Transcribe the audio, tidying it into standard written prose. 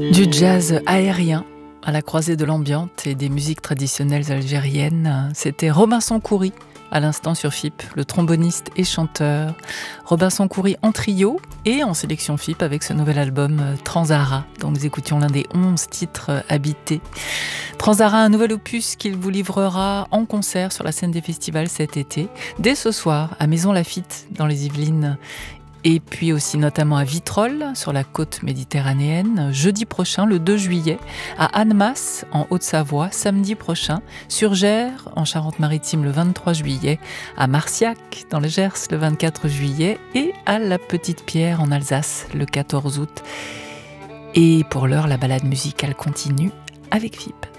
Du jazz aérien à la croisée de l'ambiante et des musiques traditionnelles algériennes. C'était Robinson Khoury à l'instant sur FIP, le tromboniste et chanteur. Robinson Khoury en trio et en sélection FIP avec ce nouvel album Transara, dont nous écoutions l'un des 11 titres habités. Transara, un nouvel opus qu'il vous livrera en concert sur la scène des festivals cet été, dès ce soir à Maison Lafitte dans les Yvelines. Et puis aussi notamment à Vitrolles, sur la côte méditerranéenne, jeudi prochain, le 2 juillet, à Annemasse, en Haute-Savoie, samedi prochain, sur Gers, en Charente-Maritime, le 23 juillet, à Marciac, dans le Gers, le 24 juillet, et à La Petite-Pierre, en Alsace, le 14 août. Et pour l'heure, la balade musicale continue avec FIP.